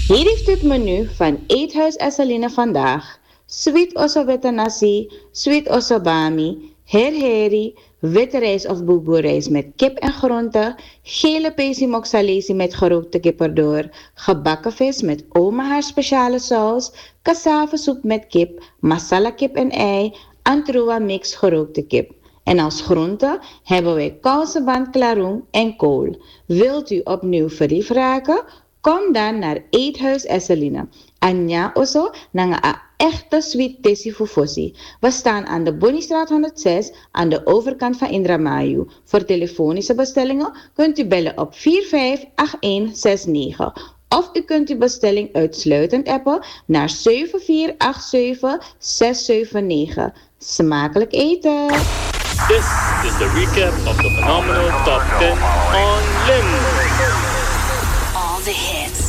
Hier heeft het menu van Eethuis Esseline vandaag. Sweet osso nasi, sweet osso bami, herheri, witte rijst of boeboerijst met kip en groenten, gele pesi moxalesi met gerookte kip erdoor, gebakken vis met oma haar speciale saus, cassavesoep met kip, masala kip en ei, antroa mix gerookte kip. En als groente hebben wij kousenband klaroen en kool. Wilt u opnieuw verliefd raken? Kom dan naar Eethuis Esseline. Anja Osso naar een echte sweet tessie fufosi. We staan aan de Bonniestraat 106 aan de overkant van Indramayu. Voor telefonische bestellingen kunt u bellen op 458169. Of u kunt uw bestelling uitsluitend appen naar 7487-679. Smakelijk eten! This is the recap of the phenomenal Top 10 on Lim. All the hits.